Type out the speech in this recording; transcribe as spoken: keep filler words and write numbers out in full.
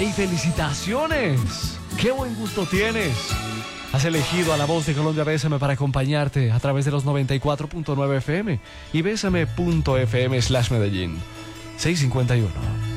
¡Hey, felicitaciones! ¡Qué buen gusto tienes! Has elegido a la voz de Colombia Bésame para acompañarte a través de los noventa y cuatro punto nueve F M y bésame punto f m slash Medellín. seiscientos cincuenta y uno.